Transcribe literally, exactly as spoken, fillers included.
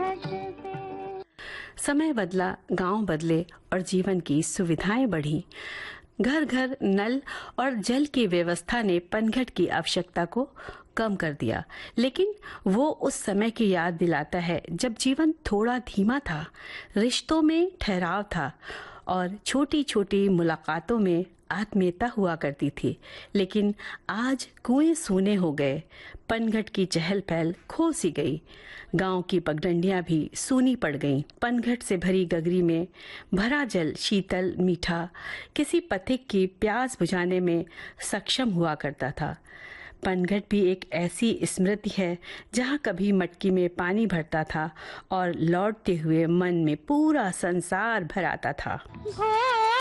समय बदला, गांव बदले और जीवन की सुविधाएं बढ़ी। घर घर नल और जल की व्यवस्था ने पनघट की आवश्यकता को कम कर दिया, लेकिन वो उस समय की याद दिलाता है जब जीवन थोड़ा धीमा था, रिश्तों में ठहराव था और छोटी छोटी मुलाकातों में आत्मीयता हुआ करती थी। लेकिन आज कुएं सूने हो गए, पनघट की चहल पहल खो सी गई, गांव की पगडंडियां भी सूनी पड़ गईं। पनघट से भरी गगरी में भरा जल शीतल मीठा किसी पथिक की प्यास बुझाने में सक्षम हुआ करता था। पनघट भी एक ऐसी स्मृति है जहाँ कभी मटकी में पानी भरता था और लौटते हुए मन में पूरा संसार भर आता था।